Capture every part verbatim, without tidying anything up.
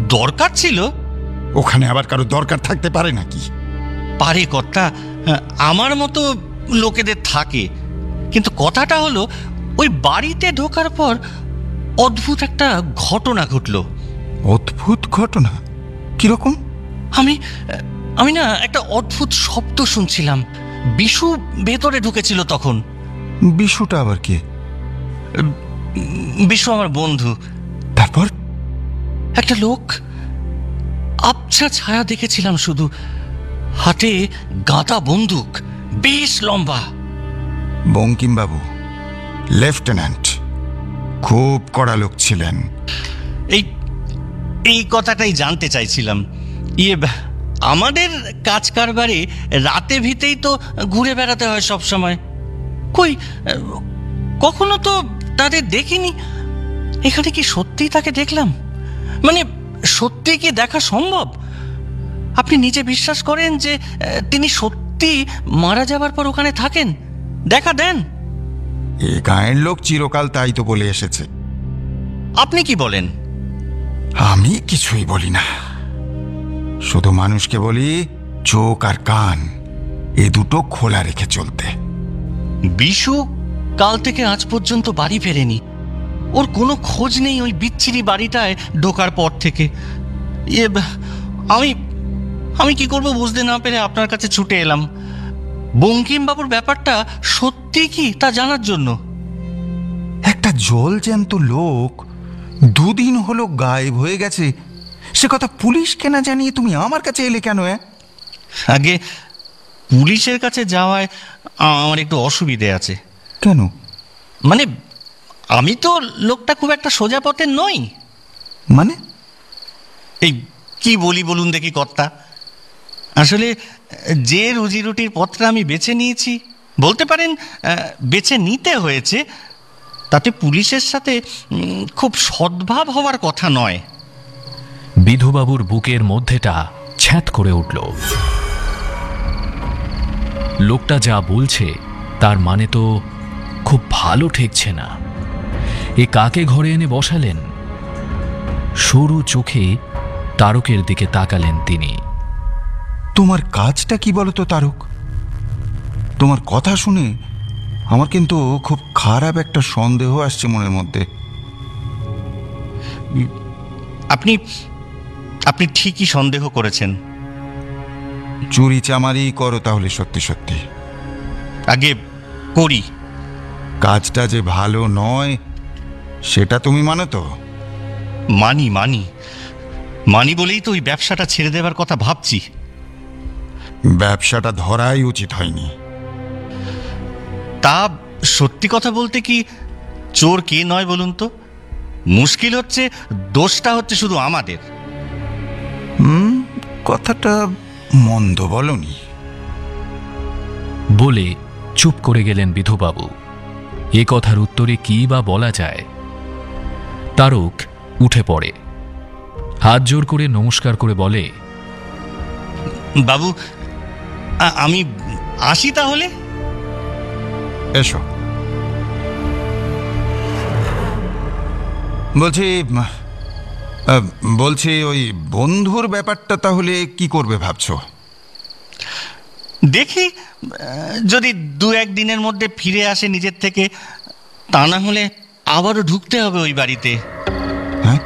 দরকার ছিল? ওখানে আবার কারো দরকার থাকতে পারে নাকি? পারে কর্তা, আমার মতো লোকেদের থাকে। কিন্তু কথাটা হলো, ওই বাড়িতে ঢোকার পর অদ্ভুত একটা ঘটনা ঘটল। অদ্ভুত ঘটনা? কিরকম? আমি আমি না একটা অদ্ভুত শব্দ শুনছিলাম। বিশু ভেতরে ঢুকেছিল তখন। বিশুটা আবার কে? বিশু আমার বন্ধু। তারপর? একটা লোক, আবছা ছায়া দেখেছিলাম শুধু, হাতে গাঁদা বন্দুক, বেশ লম্বা। বঙ্কিমবাবু, লেফটেন্যান্ট, খুব কড়া লোক ছিলেন। এই এই কথাটাই জানতে চাইছিলাম। ইয়ে, আমাদের কাজ কারবারে রাতে ভিতেই তো ঘুরে বেড়াতে হয় সব সময়। কই কখনো তো তাদের দেখিনি। এখানে কি সত্যি তাকে দেখলাম? মানে সত্যি কি দেখা সম্ভব? আপনি নিজে বিশ্বাস করেন যে তিনি সত্যি মারা যাবার পর ওখানে থাকেন, দেখা দেন? এ গায়ের লোক চিরকাল তাই তো বলে এসেছে। আপনি কি বলেন? আমি কিছুই বলি না, শুধু মানুষকে বলি চোখ আর কান এ দুটো খোলা রেখে চলতে। বিশু কাল থেকে আজ পর্যন্ত বাড়ি ফেরেনি। ওর কোনো খোঁজ নেই ওই বিচ্ছিরি বাড়িটায় ঢোকার পর থেকে। ইয়ে, আমি আমি কি করব বুঝতে না পেরে আপনার কাছে ছুটে এলাম, বঙ্কিমবাবুর ব্যাপারটা সত্যি কি তা জানার জন্য। একটা জল জ্যান্ত লোক দুদিন হলো গায়েব হয়ে গেছে, সে কথা পুলিশকে না জানিয়ে তুমি আমার কাছে এলে কেন? আগে পুলিশের কাছে যাওয়ায় আমার একটু অসুবিধে আছে। কেন? মানে আমি তো লোকটা খুব একটা সোজা পথের নই। মানে? এই কি বলি বলুন দেখি কর্তা। আসলে যে রুজি রুটির পথটা আমি বেছে নিয়েছি, বলতে পারেন বেছে নিতে হয়েছে, তাতে পুলিশের সাথে খুব সদ্ভাব হওয়ার কথা নয়। বিধুবাবুর বুকের মধ্যেটা ছ্যাঁত করে উঠল। লোকটা যা বলছে তার মানে তো খুব ভালো ঠেকছে না। এ কাকে ঘরে এনে বসালেন? সরু চোখে তারকের দিকে তাকালেন তিনি। তোমার কাজটা কি বলতো তারক? তোমার কথা শুনে আমার কিন্তু খুব খারাপ একটা সন্দেহ আসছে মনের মধ্যে। আপনি আপনি ঠিকই সন্দেহ করেছেন। চুরি চামারি করো তাহলে সত্যি সত্যি? আগে করি। কাজটা যে ভালো নয় সেটা তুমি মানো তো? মানি মানি মানি বলেই তো ওই ব্যবসাটা ছেড়ে দেবার কথা ভাবছি। ব্যবসাটা ধরাই উচিত হয়নি। তা সত্যি কথা বলতে কি চোর কে নয় বলুন তো? মুশকিল হচ্ছে দোষটা হচ্ছে শুধু আমাদের। হুম, কথাটা মন্দ বলনি। বলে চুপ করে গেলেন বিধুবাবু। এ কথার উত্তরে কি বা বলা যায়? তারক উঠে পড়ে, হাত জোর করে নমস্কার করে বলে, বাবু আমি আসি তাহলে। এসো। বলছি বলছি ওই বন্ধুর ব্যাপারটা তাহলে কি করবে ভাবছো? দেখি যদি দু একদিনের মধ্যে ফিরে আসে নিজের থেকে, তা না হলে আবারও ঢুকতে হবে ওই বাড়িতে। হ্যাঁ,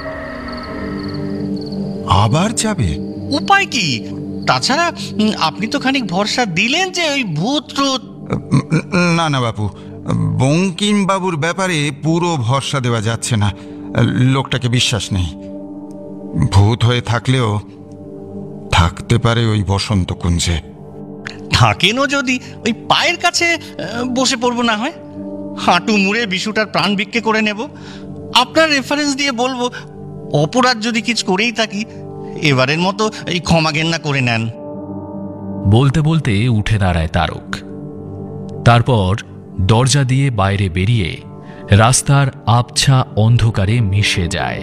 আবার যাবে? উপায় কি? তাছাড়া আপনি তো খানিক ভরসা দিলেন যে ওই ভূত ট্রুত। না না বাবু, বঙ্কিম বাবুর ব্যাপারে পুরো ভরসা দেওয়া যাচ্ছে না। লোকটাকে বিশ্বাস নেই। ভূত হয়ে থাকলেও থাকতে পারে ওই বসন্ত কুঞ্জে। থাকেনও যদি, ওই পায়ের কাছে বসে পড়বো না হয়, হাঁটু মুড়ে বিশুটার প্রাণ ভিক্ষে করে নেব। আপনার রেফারেন্স দিয়ে বলবো, অপরাধ যদি কিছু করেই থাকি এবারের মতো এই ক্ষমা ঘেন্না করে নেন। বলতে বলতে উঠে দাঁড়ায় তারক। তারপর দরজা দিয়ে বাইরে বেরিয়ে রাস্তার আবছা অন্ধকারে মিশে যায়।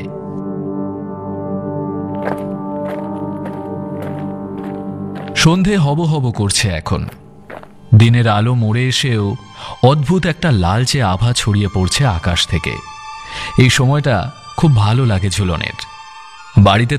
সন্ধে হব হব করছে এখন। দিনের আলো মরে এসেও অদ্ভুত একটা লালচে আভা ছড়িয়ে পড়ছে আকাশ থেকে। এই সময়টা খুব ভালো লাগে ঝুলনের। বাড়িতে